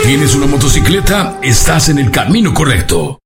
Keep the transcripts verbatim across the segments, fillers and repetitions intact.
¿Tienes una motocicleta? Estás en el camino correcto.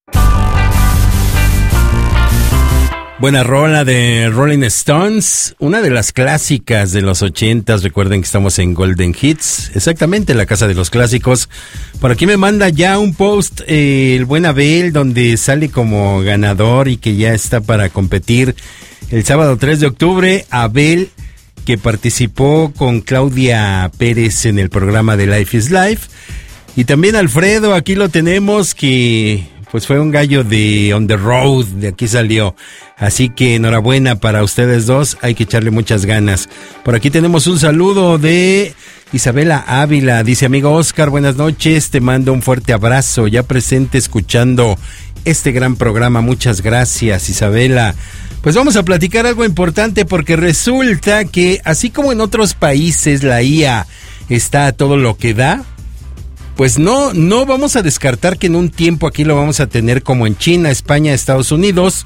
Buena rola de Rolling Stones, una de las clásicas de los ochentas. Recuerden que estamos en Golden Hits, exactamente, la casa de los clásicos. Por aquí me manda ya un post eh, el buen Abel, donde sale como ganador y que ya está para competir el sábado tres de octubre. Abel, que participó con Claudia Pérez en el programa de Life is Life. Y también Alfredo, aquí lo tenemos, que pues fue un gallo de On the Road, de aquí salió. Así que enhorabuena para ustedes dos, hay que echarle muchas ganas. Por aquí tenemos un saludo de Isabela Ávila, dice: amigo Oscar, buenas noches, te mando un fuerte abrazo, ya presente escuchando este gran programa. Muchas gracias, Isabela. Pues vamos a platicar algo importante, porque resulta que así como en otros países la I A está a todo lo que da, pues no, no vamos a descartar que en un tiempo aquí lo vamos a tener como en China, España, Estados Unidos,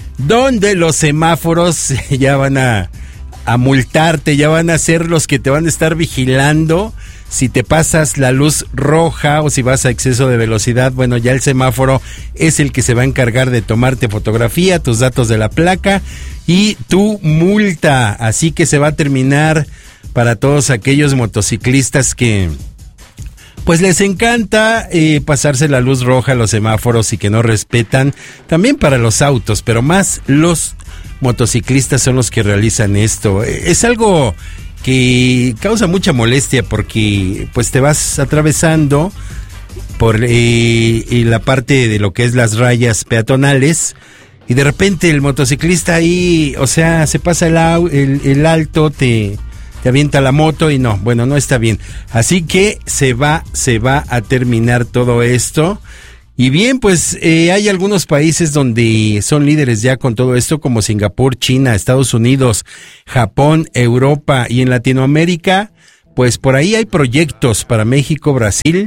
donde los semáforos ya van a, a multarte, ya van a ser los que te van a estar vigilando. Si te pasas la luz roja o si vas a exceso de velocidad, bueno, ya el semáforo es el que se va a encargar de tomarte fotografía, tus datos de la placa y tu multa. Así que se va a terminar para todos aquellos motociclistas que pues les encanta eh, pasarse la luz roja a los semáforos y que no respetan. También para los autos, pero más los motociclistas son los que realizan esto. Es algo que causa mucha molestia, porque pues te vas atravesando por eh, la parte de lo que es las rayas peatonales y de repente el motociclista ahí, o sea, se pasa el, el, el alto, te... te avienta la moto y no, bueno, no está bien. Así que se va, se va a terminar todo esto. Y bien, pues eh, hay algunos países donde son líderes ya con todo esto, como Singapur, China, Estados Unidos, Japón, Europa, y en Latinoamérica, pues por ahí hay proyectos para México, Brasil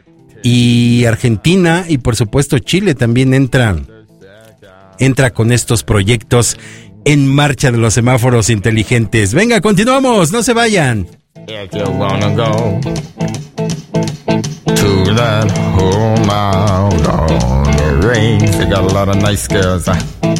y Argentina, y por supuesto Chile también entra, entra con estos proyectos en marcha de los semáforos inteligentes. Venga, continuamos, no se vayan. If you wanna go to that home out on the range, they got a lot of nice girls. Huh?